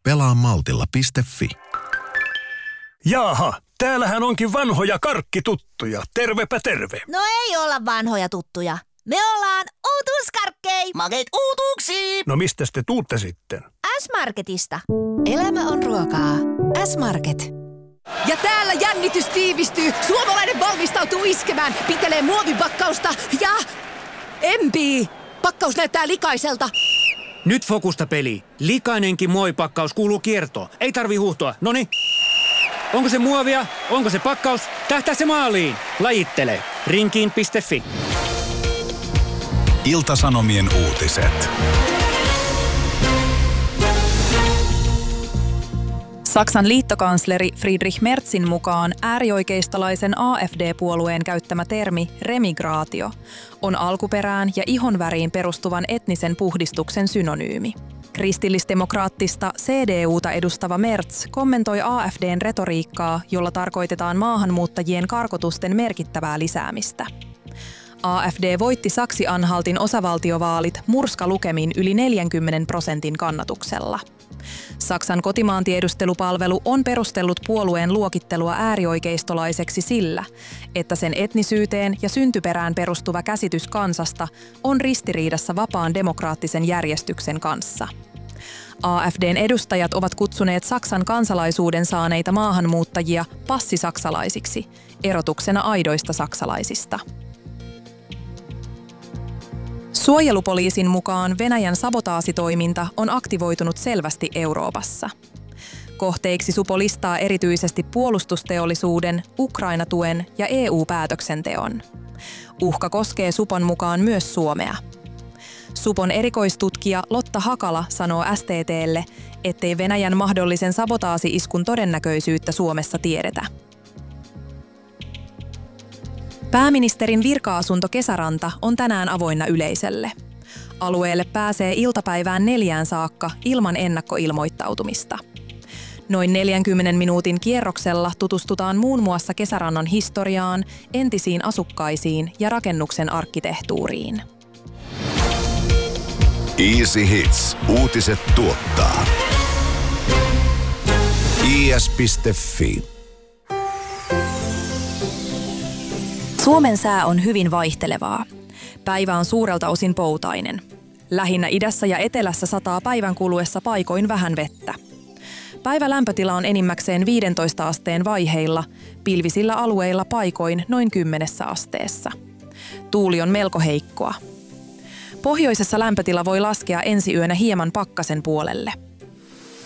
Pelaamaltilla.fi. Jaaha, täällähän onkin vanhoja karkkituttuja. Tervepä terve. No ei olla vanhoja tuttuja. Me ollaan uutuuskarkkei. Makeet uutuuksia. No mistä te tuutte sitten? S-Marketista. Elämä on ruokaa. S-Market. Ja täällä jännitys tiivistyy. Suomalainen valmistautuu iskemään. Pitelee muovipakkausta ja... empii. Pakkaus näyttää likaiselta. Nyt fokusta peli. Likainenkin muovipakkaus kuuluu kiertoon. Ei tarvi huuhtoa. Noniin. Onko se muovia? Onko se pakkaus? Tähtää se maaliin. Lajittele. Rinkiin.fi. Ilta-Sanomien uutiset. Saksan liittokansleri Friedrich Merzin mukaan äärioikeistolaisen AfD-puolueen käyttämä termi remigraatio on alkuperään ja ihonväriin perustuvan etnisen puhdistuksen synonyymi. Kristillisdemokraattista CDUta edustava Merz kommentoi AfDn retoriikkaa, jolla tarkoitetaan maahanmuuttajien karkotusten merkittävää lisäämistä. AfD voitti Saksi-Anhaltin osavaltiovaalit murskalukemin yli 40% kannatuksella. Saksan kotimaantiedustelupalvelu on perustellut puolueen luokittelua äärioikeistolaiseksi sillä, että sen etnisyyteen ja syntyperään perustuva käsitys kansasta on ristiriidassa vapaan demokraattisen järjestyksen kanssa. AfDn edustajat ovat kutsuneet Saksan kansalaisuuden saaneita maahanmuuttajia passisaksalaisiksi, erotuksena aidoista saksalaisista. Suojelupoliisin mukaan Venäjän sabotaasitoiminta on aktivoitunut selvästi Euroopassa. Kohteiksi supo listaa erityisesti puolustusteollisuuden, Ukraina-tuen ja EU-päätöksenteon. Uhka koskee supon mukaan myös Suomea. Supon erikoistutkija Lotta Hakala sanoo STT:lle, ettei Venäjän mahdollisen sabotaasi-iskun todennäköisyyttä Suomessa tiedetä. Pääministerin virka-asunto Kesäranta on tänään avoinna yleisölle. Alueelle pääsee iltapäivään 4 saakka ilman ennakkoilmoittautumista. Noin 40 minuutin kierroksella tutustutaan muun muassa Kesärannan historiaan, entisiin asukkaisiin ja rakennuksen arkkitehtuuriin. Easy Hits. Uutiset tuottaa. is.fi. Suomen sää on hyvin vaihtelevaa. Päivä on suurelta osin poutainen. Lähinnä idässä ja etelässä sataa päivän kuluessa paikoin vähän vettä. Päivä lämpötila on enimmäkseen 15 asteen vaiheilla, pilvisillä alueilla paikoin noin 10 asteessa. Tuuli on melko heikkoa. Pohjoisessa lämpötila voi laskea ensi yönä hieman pakkasen puolelle.